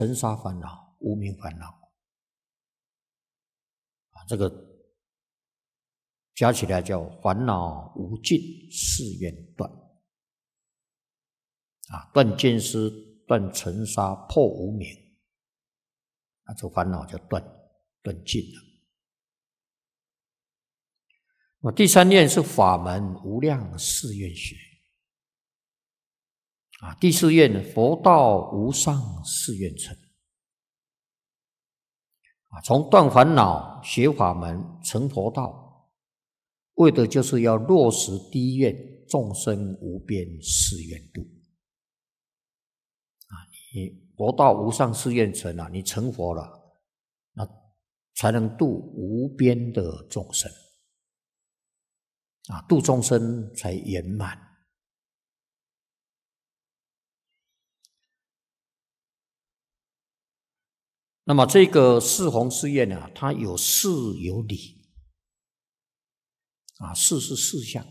尘沙烦恼、无明烦恼这个加起来叫烦恼无尽，誓愿断断见思，断尘沙，破无明这烦恼就断尽了。第三愿是法门无量誓愿学第四愿佛道无上誓愿成从断烦恼、学法门、成佛道，为的就是要落实第一愿，众生无边誓愿度你佛道无上誓愿成你成佛了，那才能度无边的众生度众生才圆满。那么这个四弘誓愿它有事有理事是事项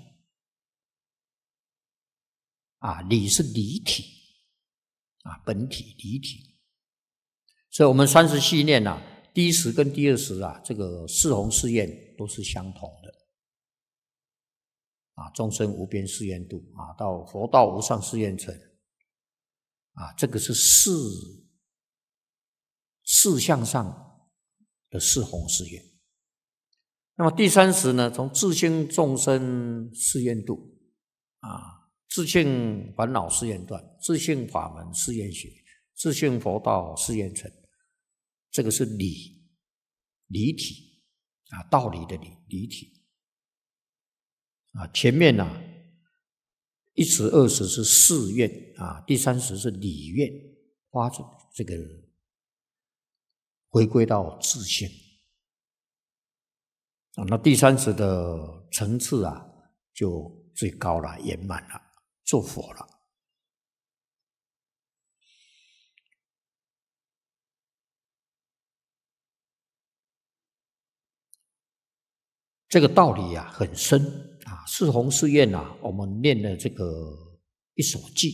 理是理体本体理体。所以我们30系念第一时跟第二时这个四弘誓愿都是相同的众生无边誓愿度到佛道无上誓愿成这个是事项上的四弘誓愿。那么第三时呢，从自性众生誓愿度自性烦恼誓愿断，自性法门誓愿学，自性佛道誓愿成，这个是理体道理的理体前面一时二时是誓愿第三时是理愿，发出这个回归到自性那第三时的层次就最高了，圆满了，做佛了。这个道理很深四弘誓愿我们念的这个一首偈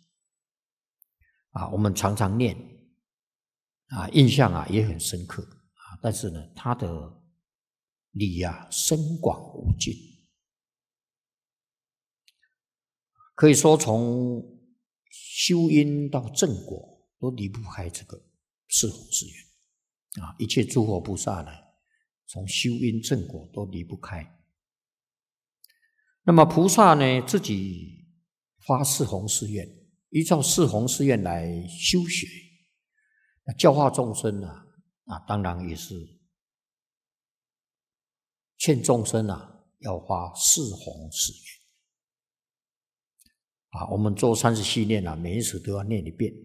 我们常常念印象也很深刻但是呢，它的理深广无尽，可以说从修因到正果都离不开这个四弘誓愿一切诸佛菩萨呢，从修因正果都离不开。那么菩萨呢，自己发四弘誓愿，依照四弘誓愿来修学，教化众生当然也是劝众生要发四弘誓愿我们做30系念每一次都要念一遍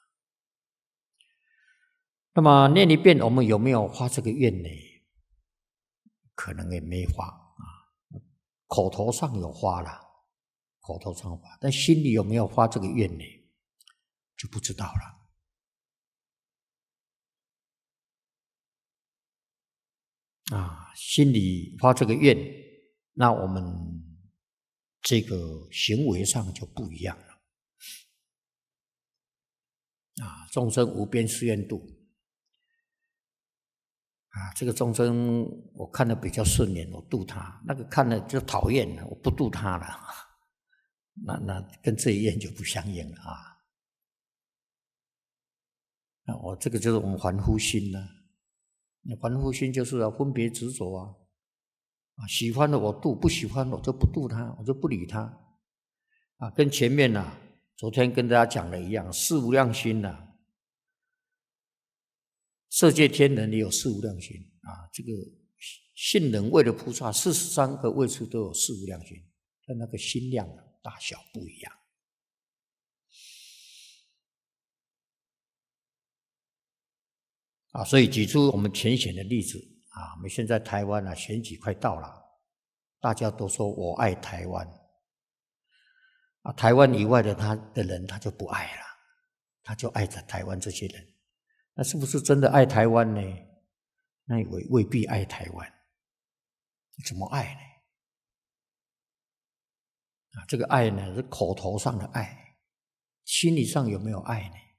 那么念一遍，我们有没有发这个愿呢？可能也没发口头上有发了，口头上发，但心里有没有发这个愿呢？就不知道了。心里发这个愿，那我们这个行为上就不一样了。众生无边誓愿度这个众生我看得比较顺眼，我度他；那个看了就讨厌了，我不度他了。那跟这一愿就不相应了我这个就是我们凡夫心凡夫心就是分别执着喜欢的我度，不喜欢我就不度他，我就不理他跟前面昨天跟大家讲的一样，四无量心色界天人也有四无量心这个信人为了菩萨43个位次都有四无量心，但那个心量大小不一样所以举出我们浅显的例子我们现在台湾选举快到了，大家都说我爱台湾台湾以外的人他就不爱了，他就爱着台湾这些人，那是不是真的爱台湾呢？那也未必爱台湾，怎么爱呢？这个爱呢是口头上的爱，心理上有没有爱呢？